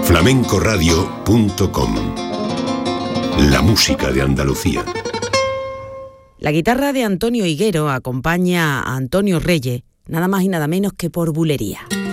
flamencoradio.com. La música de Andalucía. La guitarra de Antonio Higuero acompaña a Antonio Reyes, nada más y nada menos que por Bulería.